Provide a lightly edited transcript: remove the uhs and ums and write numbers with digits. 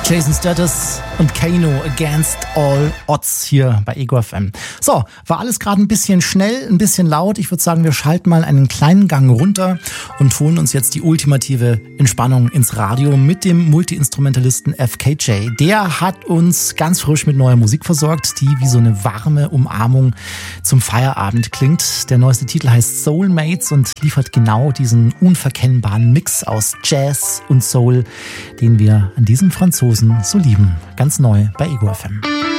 Jason Status und Kano Against All Odds hier bei Ego FM. So, war alles gerade ein bisschen schnell, ein bisschen laut. Ich würde sagen, wir schalten mal einen kleinen Gang runter und holen uns jetzt die ultimative Entspannung ins Radio mit dem Multi-Instrumentalisten FKJ. Der hat uns ganz frisch mit neuer Musik versorgt, die wie so eine warme Umarmung zum Feierabend klingt. Der neueste Titel heißt Soulmates und liefert genau diesen unverkennbaren Mix aus Jazz und Soul, den wir an diesem Franzosen so lieben. Ganz neu bei Ego FM.